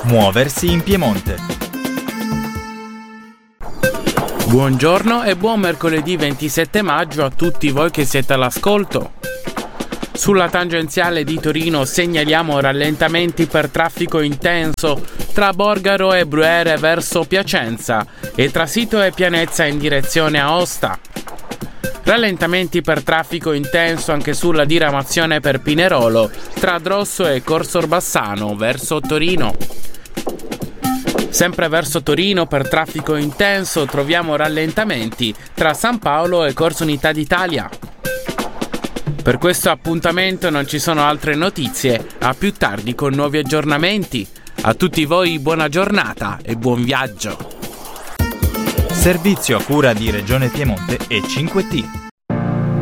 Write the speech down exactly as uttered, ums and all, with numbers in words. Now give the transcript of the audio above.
Muoversi in Piemonte. Buongiorno e buon mercoledì ventisette maggio a tutti voi che siete all'ascolto. Sulla tangenziale di Torino segnaliamo rallentamenti per traffico intenso tra Borgaro e Bruyere verso Piacenza e tra Sito e Pianezza in direzione Aosta. Rallentamenti per traffico intenso anche sulla diramazione per Pinerolo tra Drosso e Corso Orbassano verso Torino. Sempre verso Torino per traffico intenso troviamo rallentamenti tra San Paolo e Corso Unità d'Italia. Per questo appuntamento non ci sono altre notizie, a più tardi con nuovi aggiornamenti. A tutti voi buona giornata e buon viaggio. Servizio a cura di Regione Piemonte e cinque T.